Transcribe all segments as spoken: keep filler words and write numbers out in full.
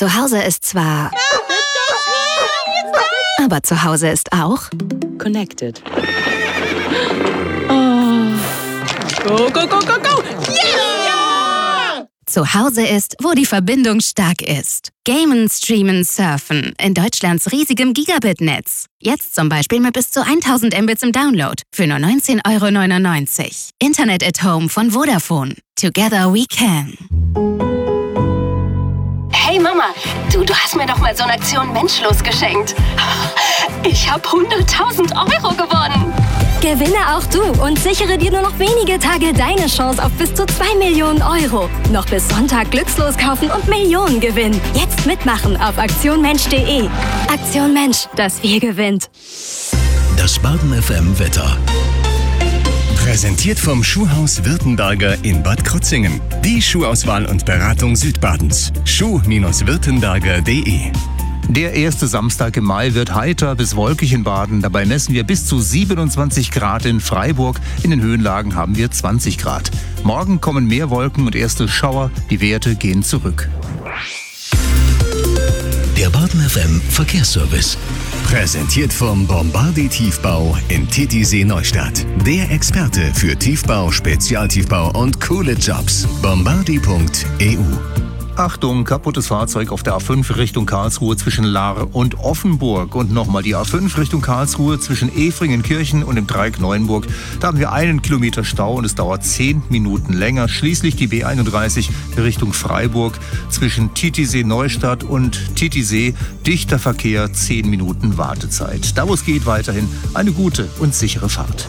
Zu Hause ist zwar... Aber zu Hause ist auch... Connected. Oh. Go, go, go, go, go! Yeah! Zu Hause ist, wo die Verbindung stark ist. Gamen, streamen, surfen. In Deutschlands riesigem Gigabit-Netz. Jetzt zum Beispiel mit bis zu tausend Mbits im Download. Für nur neunzehn Euro neunundneunzig. Internet at Home von Vodafone. Together we can. Hey Mama, du, du hast mir doch mal so eine Aktion Menschlos geschenkt. Ich habe hunderttausend Euro gewonnen. Gewinne auch du und sichere dir nur noch wenige Tage deine Chance auf bis zu zwei Millionen Euro. Noch bis Sonntag glückslos kaufen und Millionen gewinnen. Jetzt mitmachen auf aktion mensch punkt de. Aktion Mensch, das Wir gewinnt. Das Baden F M Wetter. Präsentiert vom Schuhhaus Württemberger in Bad Krozingen. Die Schuhauswahl und Beratung Südbadens. schuh Württemberger punkt de. Der erste Samstag im Mai wird heiter bis wolkig in Baden. Dabei messen wir bis zu siebenundzwanzig Grad in Freiburg. In den Höhenlagen haben wir zwanzig Grad. Morgen kommen mehr Wolken und erste Schauer. Die Werte gehen zurück. Der Baden F M Verkehrsservice. Präsentiert vom Bombardi Tiefbau in Titisee Neustadt. Der Experte für Tiefbau, Spezialtiefbau und coole Jobs. bombardi punkt e u. Achtung, kaputtes Fahrzeug auf der A fünf Richtung Karlsruhe zwischen Lahr und Offenburg. Und nochmal die A fünf Richtung Karlsruhe zwischen Efringenkirchen und dem Dreieck Neuenburg. Da haben wir einen Kilometer Stau und es dauert zehn Minuten länger. Schließlich die B einunddreißig Richtung Freiburg zwischen Titisee Neustadt und Titisee. Dichter Verkehr, zehn Minuten Wartezeit. Da wo es geht, weiterhin eine gute und sichere Fahrt.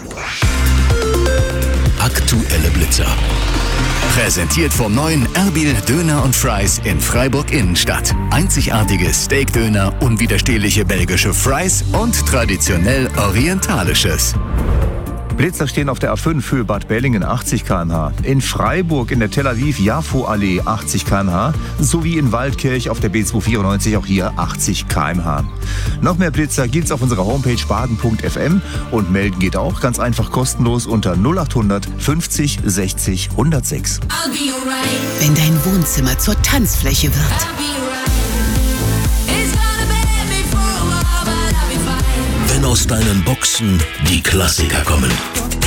Aktuelle Blitzer. Präsentiert vom neuen Erbil Döner und Fries in Freiburg Innenstadt. Einzigartige Steakdöner, unwiderstehliche belgische Fries und traditionell orientalisches. Blitzer stehen auf der A fünf Höhe Bad Bellingen achtzig Kilometer pro Stunde, in Freiburg in der Tel Aviv-Jafo-Allee achtzig Kilometer pro Stunde sowie in Waldkirch auf der B zweihundertvierundneunzig auch hier achtzig Kilometer pro Stunde. Noch mehr Blitzer gibt's auf unserer Homepage baden punkt f m und melden geht auch ganz einfach kostenlos unter null achthundert fünfzig sechzig hundertsechs. Wenn dein Wohnzimmer zur Tanzfläche wird. Wenn aus deinen Boxen die Klassiker kommen.